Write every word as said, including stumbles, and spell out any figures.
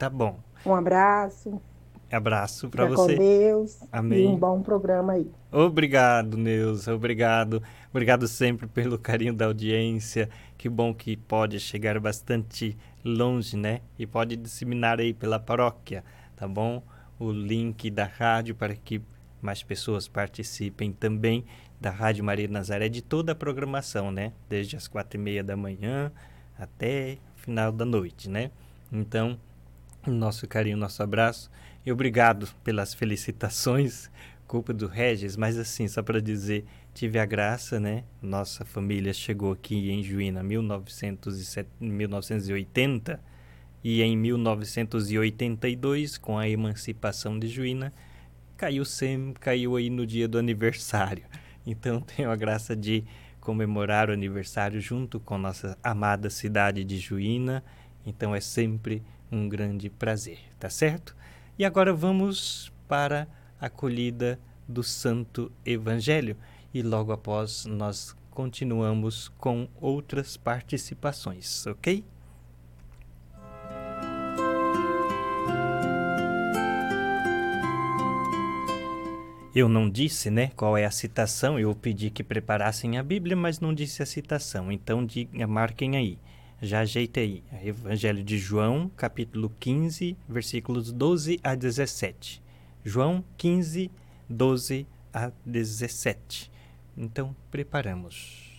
Tá bom. Um abraço, Abraço para fica com você. Deus e um Amém. bom programa aí. Obrigado, Neuza. Obrigado. Obrigado sempre pelo carinho da audiência. Que bom que pode chegar bastante longe, né? E pode disseminar aí pela paróquia, tá bom? O link da rádio para que mais pessoas participem também da Rádio Maria Nazaré, de toda a programação, né? Desde as quatro e meia da manhã até final da noite, né? Então, nosso carinho, nosso abraço e obrigado pelas felicitações, culpa do Regis, mas assim, só para dizer, tive a graça, né? Nossa família chegou aqui em Juína em mil novecentos e oitenta e em mil novecentos e oitenta e dois, com a emancipação de Juína, caiu sempre, caiu aí no dia do aniversário. Então tenho a graça de comemorar o aniversário junto com nossa amada cidade de Juína. Então é sempre um grande prazer, tá certo? E agora vamos para a acolhida do Santo Evangelho e logo após nós continuamos com outras participações, ok? Eu não disse, né, qual é a citação, eu pedi que preparassem a Bíblia, mas não disse a citação, então diga, marquem aí. Já ajeitei. Evangelho de João, capítulo quinze, versículos doze a dezessete. João quinze, doze a dezessete. Então, preparamos.